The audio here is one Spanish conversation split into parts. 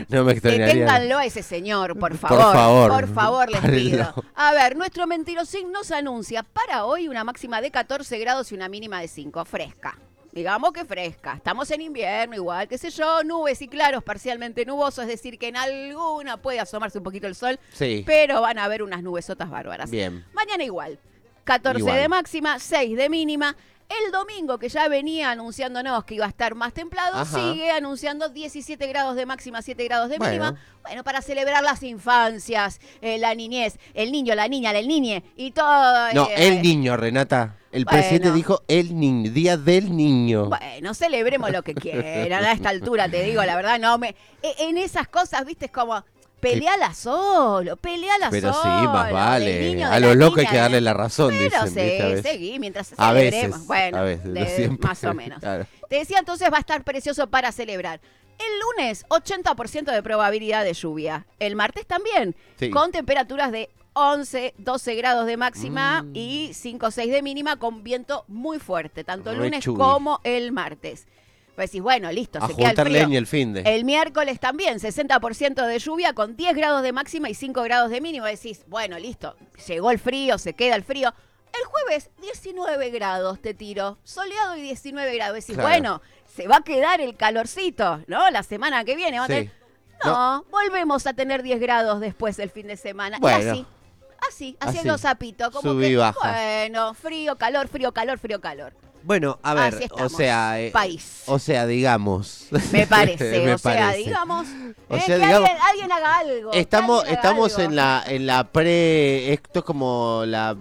No me extrañaría. Deténganlo a ese señor, por favor. Por favor, les pido. A ver, nuestro Mentirosín nos anuncia para hoy una máxima de 14 grados y una mínima de 5. Fresca. Digamos que fresca. Estamos en invierno igual, qué sé yo, nubes y claros parcialmente nubosos, es decir, que en alguna puede asomarse un poquito el sol, sí, pero van a haber unas nubesotas bárbaras. Bien. Mañana igual. 14 de máxima, 6 de mínima. El domingo, que ya venía anunciándonos que iba a estar más templado, sigue anunciando 17 grados de máxima, 7 grados de mínima. Bueno, para celebrar las infancias, la niñez, el niño, la niña, el niñe y todo. No, el niño, Renata. El presidente dijo el niño, día del niño. Bueno, celebremos lo que quieran. A esta altura, te digo, la verdad, no me... En esas cosas, viste, es como... Peleala solo. Pero sí, más vale. A los locos hay que darle la razón, pero dicen. Sí, seguí mientras celebremos. A veces, más o menos. Claro. Te decía, entonces va a estar precioso para celebrar. El lunes, 80% de probabilidad de lluvia. El martes también, con temperaturas de 11, 12 grados de máxima y 5 o 6 de mínima, con viento muy fuerte, tanto el lunes como el martes. Pues decís, bueno, listo, se queda el frío. El fin de. El miércoles también, 60% de lluvia con 10 grados de máxima y 5 grados de mínimo. Decís, bueno, listo, llegó el frío, se queda el frío. El jueves, 19 grados te tiro, soleado y 19 grados. Decís, bueno, se va a quedar el calorcito, ¿no? La semana que viene. No, volvemos a tener 10 grados después del fin de semana. Bueno. Y así, haciendo zapito. Como subí, que, baja. Bueno, frío, calor, frío, calor, frío, calor. Bueno, a ver, país. O sea, digamos. Me parece, digamos. Alguien haga algo. Estamos algo. en la esto es como la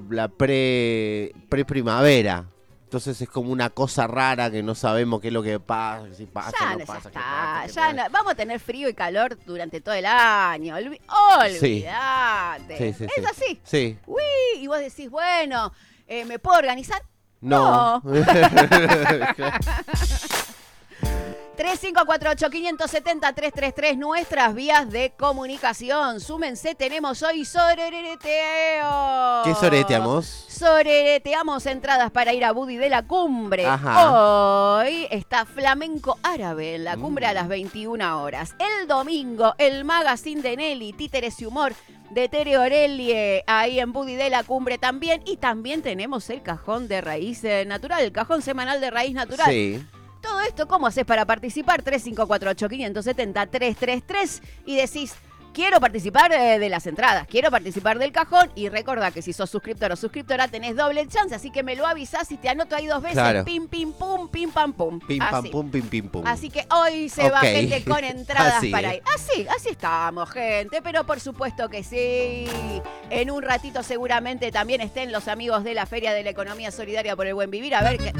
pre-primavera. Entonces es como una cosa rara que no sabemos qué es lo que pasa, si pasa, no pasa. Vamos a tener frío y calor durante todo el año. Olvídate. Sí. Es así. Sí. Uy, y vos decís, bueno, ¿me puedo organizar? No. 3548-570-333, nuestras vías de comunicación. Súmense, tenemos hoy sorereteo. ¿Qué soreteamos? Sorereteamos entradas para ir a Buddy de la Cumbre. Hoy está Flamenco Árabe en la Cumbre a las 21 horas. El domingo, el magazine de Nelly, Títeres y Humor de Tere Orelie, ahí en Buddy de la Cumbre también. Y también tenemos el cajón de raíz natural, el cajón semanal de raíz natural. Sí. Todo esto, ¿cómo haces para participar? 3548-570-333 y decís, quiero participar de las entradas, quiero participar del cajón. Y recordá que si sos suscriptor o suscriptora tenés doble chance, así que me lo avisás y te anoto ahí 2 veces. Claro. Pim, pim, pum, pim, pam, pum. Pim, pam, pum, pim, pim, pum. Así que hoy se va gente con entradas para ir. Así estamos, gente, pero por supuesto que sí. En un ratito seguramente también estén los amigos de la Feria de la Economía Solidaria por el Buen Vivir. A ver qué...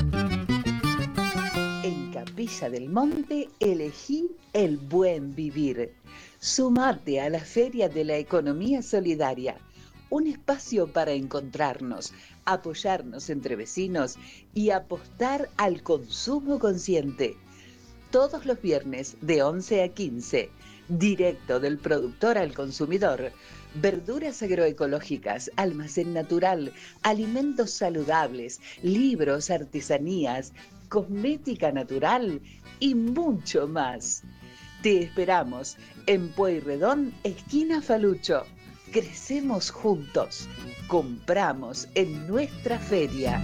En Capilla del Monte elegí el buen vivir. Sumate a la Feria de la Economía Solidaria, un espacio para encontrarnos, apoyarnos entre vecinos y apostar al consumo consciente. Todos los viernes de 11 a 15, directo del productor al consumidor. Verduras agroecológicas, almacén natural, alimentos saludables, libros, artesanías, cosmética natural y mucho más. Te esperamos en Pueyrredón, esquina Falucho. Crecemos juntos. Compramos en nuestra feria.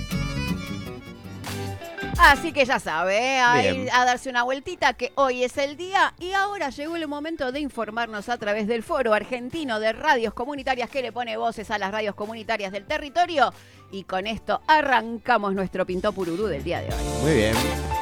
Así que ya sabe, a darse una vueltita, que hoy es el día. Y ahora llegó el momento de informarnos a través del Foro Argentino de Radios Comunitarias, que le pone voces a las radios comunitarias del territorio. Y con esto arrancamos nuestro Pintó Pururú del día de hoy. Muy bien.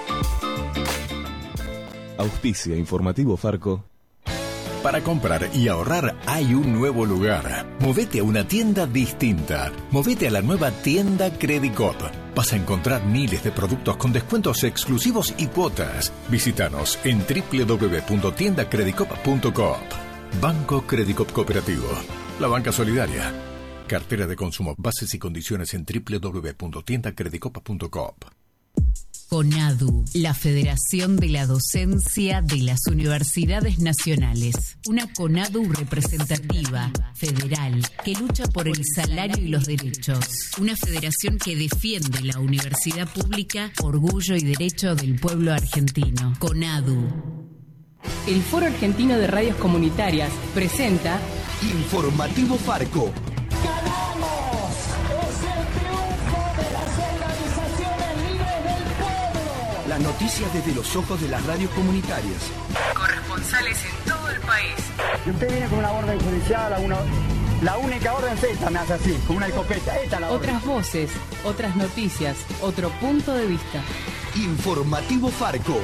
Auspicia Informativo Farco. Para comprar y ahorrar hay un nuevo lugar. Movete a una tienda distinta. Movete a la nueva tienda Credicop. Vas a encontrar miles de productos con descuentos exclusivos y cuotas. Visítanos en www.tiendacredicop.coop. Banco Credicop Cooperativo. La banca solidaria. Cartera de consumo. Bases y condiciones en www.tiendacredicop.coop. CONADU, la Federación de la Docencia de las Universidades Nacionales. Una CONADU representativa, federal, que lucha por el salario y los derechos. Una federación que defiende la universidad pública, orgullo y derecho del pueblo argentino. CONADU. El Foro Argentino de Radios Comunitarias presenta Informativo Farco. ¡Ganamos! ¡Es el triunfo de las organizaciones libres del pueblo! Las noticias desde los ojos de las radios comunitarias. Corresponsales en todo el país. Y usted viene con una orden judicial, la única orden es esta, me hace así, con una escopeta. Esta es la orden. Otras voces, otras noticias, otro punto de vista. Informativo Farco.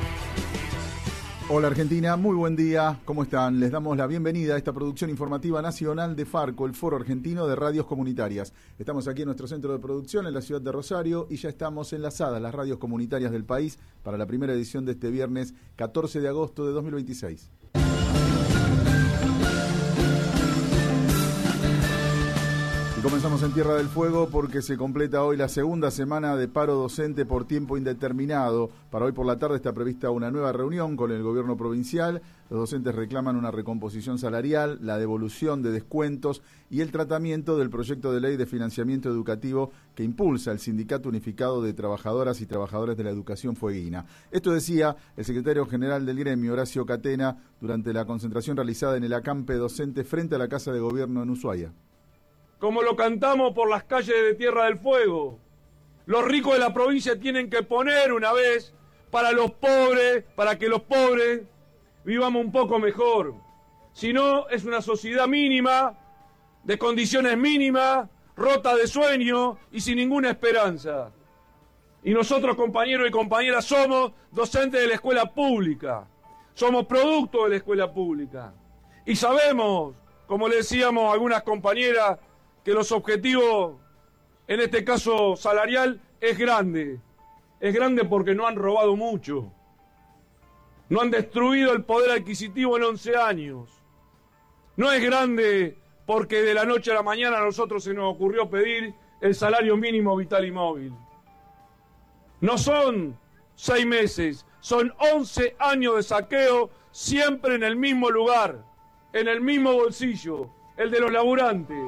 Hola Argentina, muy buen día, ¿cómo están? Les damos la bienvenida a esta producción informativa nacional de Farco, el Foro Argentino de Radios Comunitarias. Estamos aquí en nuestro centro de producción en la ciudad de Rosario y ya estamos enlazadas las radios comunitarias del país para la primera edición de este viernes 14 de agosto de 2026. Y comenzamos en Tierra del Fuego porque se completa hoy la segunda semana de paro docente por tiempo indeterminado. Para hoy por la tarde está prevista una nueva reunión con el gobierno provincial. Los docentes reclaman una recomposición salarial, la devolución de descuentos y el tratamiento del proyecto de ley de financiamiento educativo que impulsa el Sindicato Unificado de Trabajadoras y Trabajadores de la Educación Fueguina. Esto decía el secretario general del gremio, Horacio Catena, durante la concentración realizada en el acampe docente frente a la Casa de Gobierno en Ushuaia. Como lo cantamos por las calles de Tierra del Fuego. Los ricos de la provincia tienen que poner una vez para los pobres, para que los pobres vivamos un poco mejor. Si no, es una sociedad mínima, de condiciones mínimas, rota de sueño y sin ninguna esperanza. Y nosotros, compañeros y compañeras, somos docentes de la escuela pública. Somos producto de la escuela pública. Y sabemos, como le decíamos a algunas compañeras, que los objetivos, en este caso salarial, es grande. Es grande porque no han robado mucho. No han destruido el poder adquisitivo en 11 años. No es grande porque de la noche a la mañana a nosotros se nos ocurrió pedir el salario mínimo vital y móvil. No son 6 meses, son 11 años de saqueo, siempre en el mismo lugar, en el mismo bolsillo, el de los laburantes.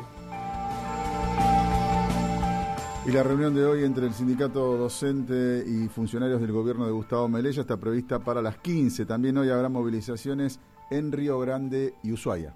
Y la reunión de hoy entre el sindicato docente y funcionarios del gobierno de Gustavo Melella está prevista para las 15. También hoy habrá movilizaciones en Río Grande y Ushuaia.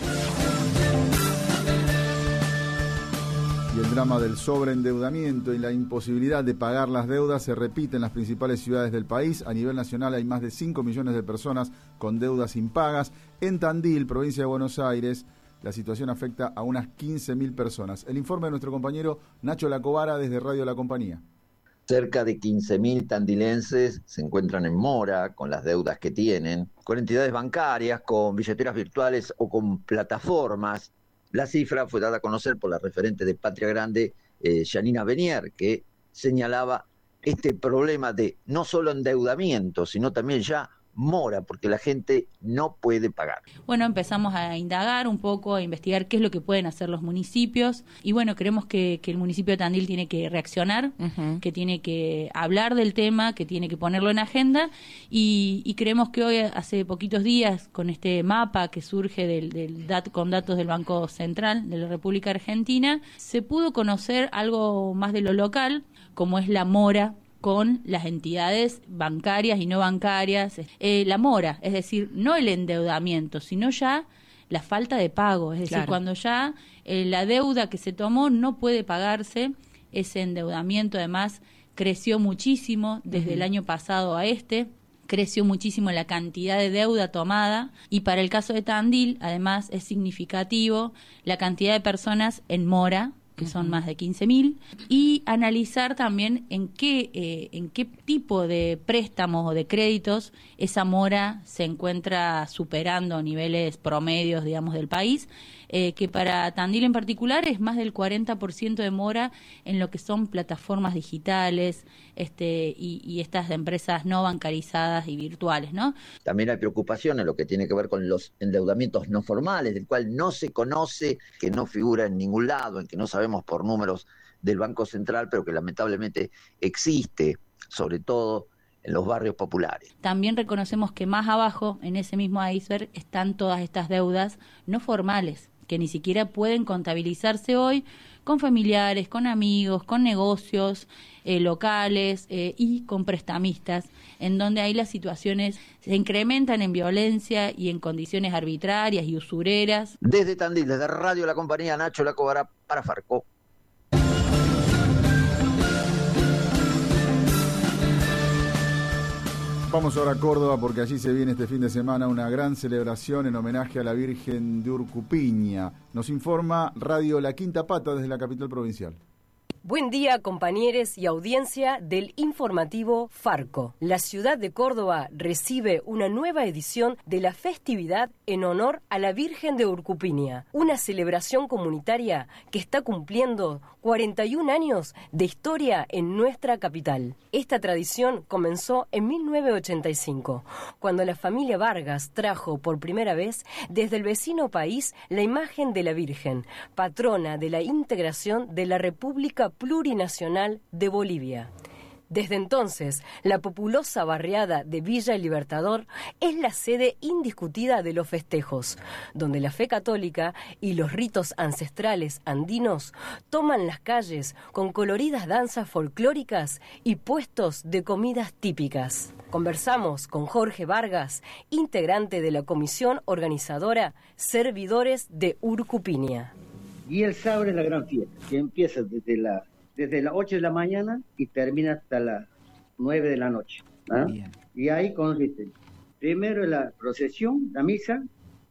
Y el drama del sobreendeudamiento y la imposibilidad de pagar las deudas se repite en las principales ciudades del país. A nivel nacional hay más de 5 millones de personas con deudas impagas. En Tandil, provincia de Buenos Aires, la situación afecta a unas 15.000 personas. El informe de nuestro compañero Nacho Lacobara desde Radio La Compañía. Cerca de 15.000 tandilenses se encuentran en mora con las deudas que tienen, con entidades bancarias, con billeteras virtuales o con plataformas. La cifra fue dada a conocer por la referente de Patria Grande, Janina Benier, que señalaba este problema de no solo endeudamiento, sino también ya mora, porque la gente no puede pagar. Bueno, empezamos a indagar un poco, a investigar qué es lo que pueden hacer los municipios y bueno, creemos que el municipio de Tandil tiene que reaccionar, que tiene que hablar del tema, que tiene que ponerlo en agenda y creemos que hoy, hace poquitos días, con este mapa que surge con datos del Banco Central de la República Argentina, se pudo conocer algo más de lo local, como es la mora con las entidades bancarias y no bancarias. La mora, es decir, no el endeudamiento, sino ya la falta de pago, es decir, claro, cuando ya la deuda que se tomó no puede pagarse, ese endeudamiento además creció muchísimo desde el año pasado a creció muchísimo la cantidad de deuda tomada y para el caso de Tandil además es significativo la cantidad de personas en mora, que son más de 15.000, y analizar también en qué tipo de préstamos o de créditos esa mora se encuentra superando niveles promedios, digamos, del país, que para Tandil en particular es más del 40% de mora en lo que son plataformas digitales y estas empresas no bancarizadas y virtuales, ¿no? También hay preocupación en lo que tiene que ver con los endeudamientos no formales, del cual no se conoce, que no figura en ningún lado, en que no sabemos por números del Banco Central, pero que lamentablemente existe, sobre todo en los barrios populares. También reconocemos que más abajo, en ese mismo iceberg, están todas estas deudas no formales, que ni siquiera pueden contabilizarse hoy con familiares, con amigos, con negocios locales y con prestamistas, en donde ahí las situaciones se incrementan en violencia y en condiciones arbitrarias y usureras. Desde Tandil, desde Radio La Compañía, Nacho Lacobará para Farco. Vamos ahora a Córdoba porque allí se viene este fin de semana una gran celebración en homenaje a la Virgen de Urcupiña. Nos informa Radio La Quinta Pata desde la capital provincial. Buen día, compañeros y audiencia del informativo Farco. La ciudad de Córdoba recibe una nueva edición de la festividad en honor a la Virgen de Urcupiña, una celebración comunitaria que está cumpliendo 41 años de historia en nuestra capital. Esta tradición comenzó en 1985, cuando la familia Vargas trajo por primera vez desde el vecino país la imagen de la Virgen, patrona de la integración de la República Plurinacional de Bolivia. Desde entonces, la populosa barriada de Villa Libertador es la sede indiscutida de los festejos, donde la fe católica y los ritos ancestrales andinos toman las calles con coloridas danzas folclóricas y puestos de comidas típicas. Conversamos con Jorge Vargas, integrante de la comisión organizadora Servidores de Urcupiña. Y el sábado es la gran fiesta, que empieza desde las 8 de la mañana y termina hasta las 9 de la noche. ¿Ah? Y ahí consiste, primero la procesión, la misa,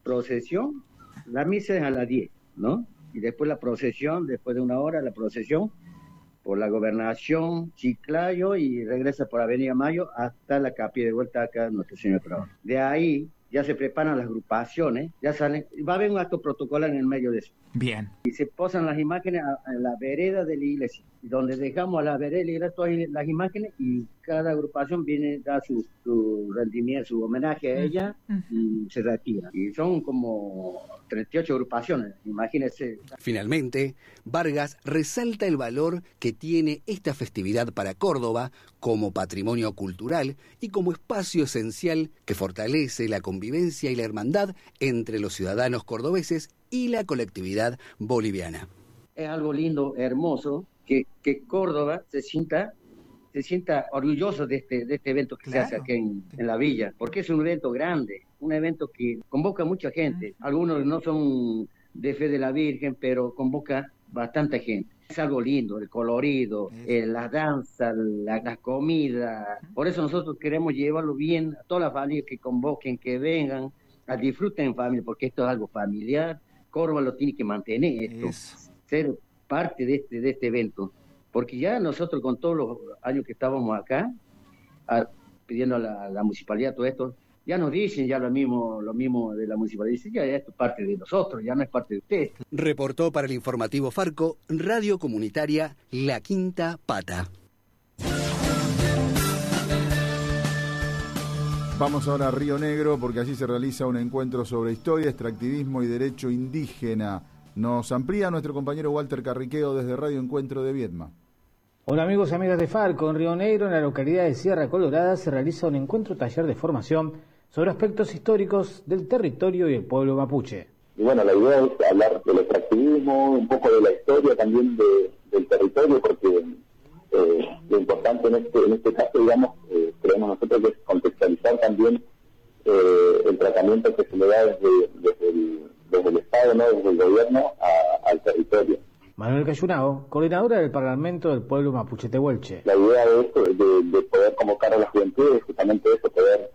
la misa es a las 10, ¿no? Y después la procesión, después de una hora, la procesión por la Gobernación, Chiclayo, y regresa por Avenida Mayo hasta la capilla de vuelta acá de Nuestro Señor Trabajo. De ahí ya se preparan las agrupaciones, ya salen, va a haber un acto protocolar en el medio de eso. Bien. Y se posan las imágenes en la vereda de la iglesia, donde dejamos a la vereda de la iglesia todas las imágenes y cada agrupación viene a dar su rendimiento, su homenaje a ella y se retira. Y son como 38 agrupaciones, imagínense. Finalmente, Vargas resalta el valor que tiene esta festividad para Córdoba como patrimonio cultural y como espacio esencial que fortalece la convivencia y la hermandad entre los ciudadanos cordobeses y la colectividad boliviana. Es algo lindo, hermoso, que Córdoba se sienta orgulloso de este evento que se hace aquí en la villa, porque es un evento grande, un evento que convoca a mucha gente. Algunos no son de fe de la Virgen, pero convoca bastante gente. Es algo lindo, el colorido, la danza, la comida. Por eso nosotros queremos llevarlo bien a todas las familias que convoquen, que vengan, a disfruten en familia, porque esto es algo familiar. Córdoba lo tiene que mantener, ser parte de este evento. Porque ya nosotros con todos los años que estábamos acá, pidiendo a la municipalidad todo esto, ya nos dicen ya lo mismo de la municipalidad, dicen ya esto es parte de nosotros, ya no es parte de ustedes. Reportó para el informativo Farco, Radio Comunitaria La Quinta Pata. Vamos ahora a Río Negro porque allí se realiza un encuentro sobre historia, extractivismo y derecho indígena. Nos amplía nuestro compañero Walter Carriqueo desde Radio Encuentro de Viedma. Hola amigos y amigas de Farco. En Río Negro, en la localidad de Sierra Colorada, se realiza un encuentro taller de formación sobre aspectos históricos del territorio y el pueblo mapuche. Y bueno, la idea es hablar del extractivismo, un poco de la historia también del territorio, porque lo importante en este caso, digamos, creemos nosotros que es contextualizar también el tratamiento que se le da desde el Estado, ¿no? Desde el gobierno al territorio. Manuel Cayunao, coordinadora del Parlamento del Pueblo Mapuche Tehuelche. La idea de esto, de poder convocar a la juventud, es justamente eso, poder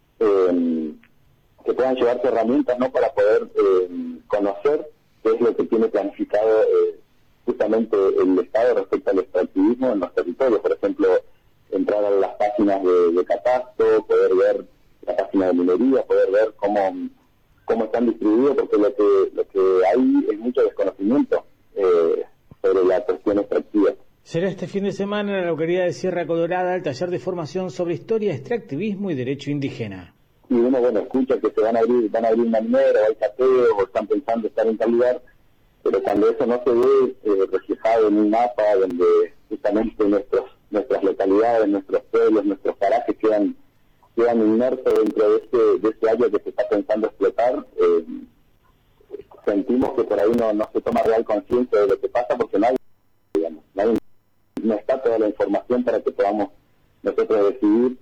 que puedan llevarse herramientas, ¿no? Para poder conocer qué es lo que tiene planificado justamente el Estado respecto al extractivismo en los territorios. Por ejemplo, entrar a las páginas de catastro, poder ver la página de minería, poder ver cómo están distribuidos, porque lo que hay es mucho desconocimiento sobre la cuestión extractiva. Será este fin de semana en la localidad de Sierra Colorada el taller de formación sobre historia, extractivismo y derecho indígena. Y uno, escucha que se van a abrir una minera, o hay saqueo, o están pensando estar en tal lugar, pero cuando eso no se ve reflejado en un mapa donde justamente nuestras localidades, nuestros pueblos, nuestros parajes quedan inmersos dentro de este área que se está pensando explotar, sentimos que por ahí no se toma real conciencia de lo que pasa porque no está toda la información para que podamos nosotros decidir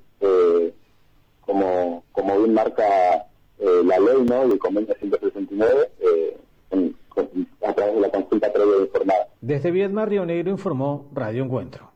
como bien marca la ley, ¿no? Y el convenio 169 a través de la consulta previa informada. Desde Viedma, Río Negro, informó Radio Encuentro.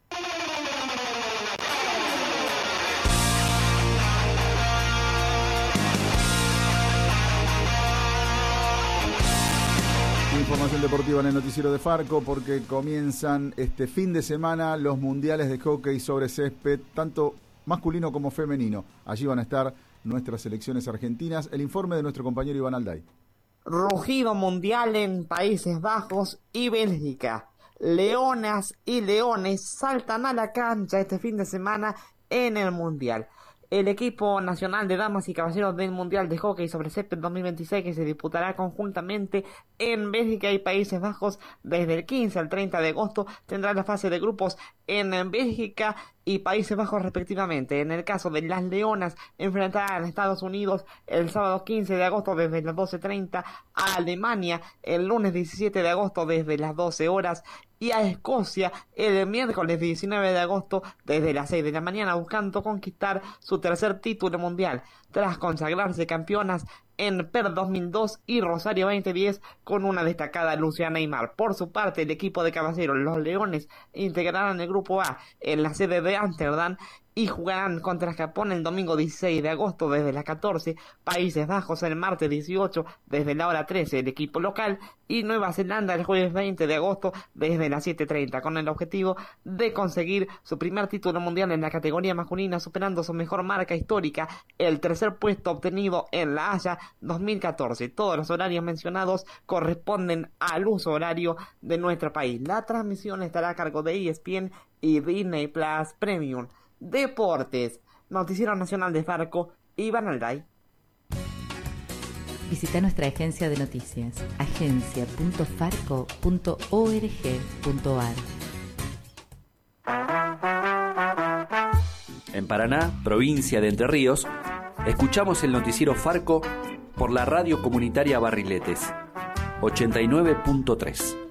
Información deportiva en el noticiero de Farco, porque comienzan este fin de semana los mundiales de hockey sobre césped, tanto masculino como femenino. Allí van a estar nuestras selecciones argentinas. El informe de nuestro compañero Iván Alday. Rugido mundial en Países Bajos y Bélgica. Leonas y leones saltan a la cancha este fin de semana en el mundial. El equipo nacional de damas y caballeros del Mundial de Hockey sobre Césped 2026, que se disputará conjuntamente en Bélgica y Países Bajos desde el 15 al 30 de agosto, tendrá la fase de grupos en Bélgica y Países Bajos respectivamente. En el caso de las leonas, enfrentarán a Estados Unidos el sábado 15 de agosto desde las 12:30, a Alemania el lunes 17 de agosto desde las 12 horas y a Escocia el miércoles 19 de agosto desde las 6 de la mañana, buscando conquistar su tercer título mundial tras consagrarse campeonas en PER 2002 y Rosario 2010 con una destacada Luciana Aymar. Por su parte, el equipo de caballeros, los Leones, integrarán el grupo A en la sede de Ámsterdam y jugarán contra Japón el domingo 16 de agosto desde las 14, Países Bajos el martes 18 desde la hora 13 el equipo local y Nueva Zelanda el jueves 20 de agosto desde las 7:30, con el objetivo de conseguir su primer título mundial en la categoría masculina, superando su mejor marca histórica, el tercer puesto obtenido en La Haya 2014. Todos los horarios mencionados corresponden al uso horario de nuestro país. La transmisión estará a cargo de ESPN y Disney Plus Premium. Deportes, Noticiero Nacional de Farco, Iván Alday. Visita nuestra agencia de noticias, agencia.farco.org.ar. En Paraná, provincia de Entre Ríos, escuchamos el noticiero Farco por la radio comunitaria Barriletes, 89.3.